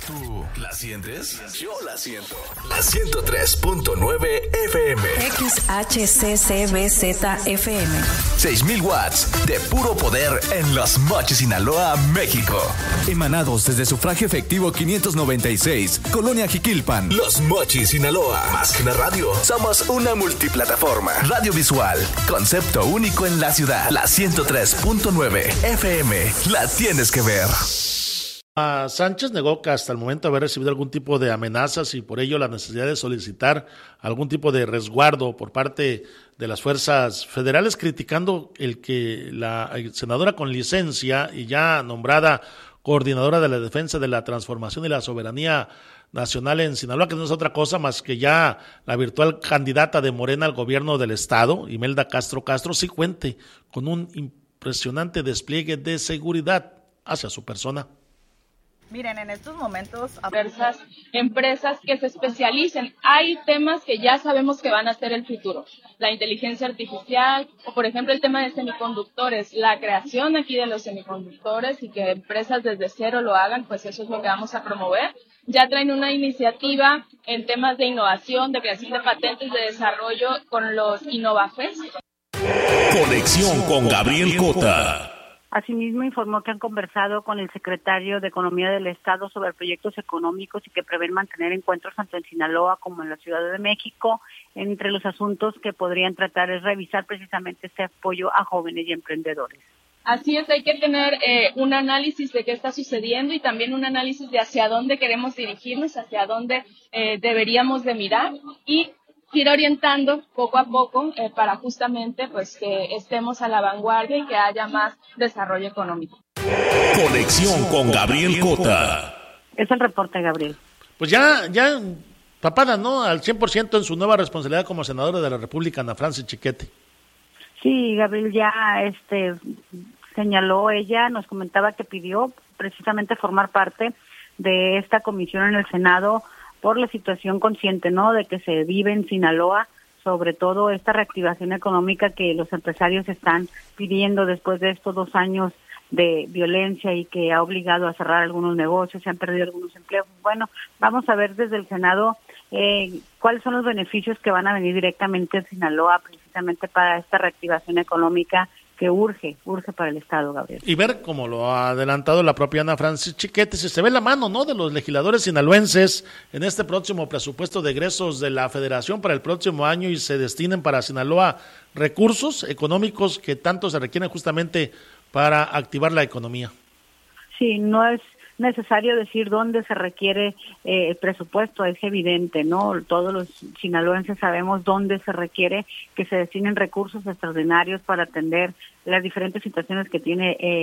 ¿Tú la sientes? Yo la siento. La 103.9 FM. XHCCBZ-FM. 6,000 watts de puro poder en Los Mochis, Sinaloa, México. Emanados desde Sufragio Efectivo 596, Colonia Jiquilpan. Los Mochis, Sinaloa. Más que una radio, somos una multiplataforma. Radio visual, concepto único en la ciudad. La 103.9 FM. La tienes que ver. Sánchez negó que hasta el momento haber recibido algún tipo de amenazas y por ello la necesidad de solicitar algún tipo de resguardo por parte de las fuerzas federales, criticando el que la senadora con licencia y ya nombrada coordinadora de la defensa de la transformación y la soberanía nacional en Sinaloa, que no es otra cosa más que ya la virtual candidata de Morena al gobierno del estado, Imelda Castro, sí cuente con un impresionante despliegue de seguridad hacia su persona. Miren, en estos momentos, diversas empresas que se especialicen. Hay temas que ya sabemos que van a ser el futuro. La inteligencia artificial, o por ejemplo el tema de semiconductores, la creación aquí de los semiconductores y que empresas desde cero lo hagan, pues eso es lo que vamos a promover. Ya traen una iniciativa en temas de innovación, de creación de patentes, de desarrollo con los Innovafest. Conexión con Gabriel Cota. Asimismo, informó que han conversado con el secretario de Economía del Estado sobre proyectos económicos y que prevén mantener encuentros tanto en Sinaloa como en la Ciudad de México. Entre los asuntos que podrían tratar es revisar precisamente este apoyo a jóvenes y emprendedores. Así es, hay que tener un análisis de qué está sucediendo y también un análisis de hacia dónde queremos dirigirnos, hacia dónde deberíamos de mirar y ir orientando poco a poco para justamente pues que estemos a la vanguardia y que haya más desarrollo económico. Conexión con Gabriel Cota. Es el reporte, Gabriel. Pues ya papada, ¿no? Al 100% en su nueva responsabilidad como senadora de la República, Ana Francis Chiquete. Sí, Gabriel ya señaló, ella nos comentaba que pidió precisamente formar parte de esta comisión en el Senado por la situación consciente, ¿no?, de que se vive en Sinaloa, sobre todo esta reactivación económica que los empresarios están pidiendo después de estos 2 años de violencia y que ha obligado a cerrar algunos negocios, se han perdido algunos empleos. Bueno, vamos a ver desde el Senado cuáles son los beneficios que van a venir directamente en Sinaloa precisamente para esta reactivación económica que urge para el Estado, Gabriel. Y ver, como lo ha adelantado la propia Ana Francis Chiquete, si se ve la mano, ¿no?, de los legisladores sinaloenses en este próximo presupuesto de egresos de la Federación para el próximo año y se destinen para Sinaloa recursos económicos que tanto se requieren justamente para activar la economía. Sí, no es necesario decir dónde se requiere el presupuesto, es evidente, ¿no? Todos los sinaloenses sabemos dónde se requiere que se destinen recursos extraordinarios para atender las diferentes situaciones que tiene